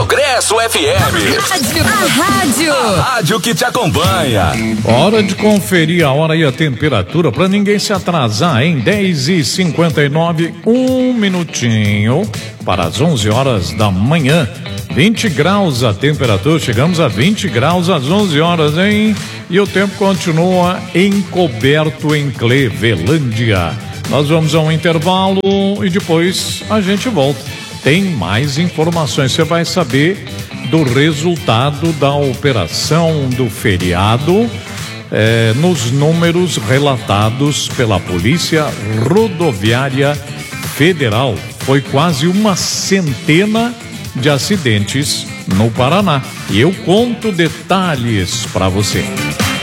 Progresso FM. A rádio que te acompanha. Hora de conferir a hora e a temperatura para ninguém se atrasar, hein? 10h59, um minutinho para as 11 horas da manhã. 20 graus a temperatura, chegamos a 20 graus às 11 horas, hein? E o tempo continua encoberto em Clevelândia. Nós vamos a um intervalo e depois a gente volta. Tem mais informações, você vai saber do resultado da operação do feriado, nos números relatados pela Polícia Rodoviária Federal. Foi quase uma centena de acidentes no Paraná. E eu conto detalhes para você.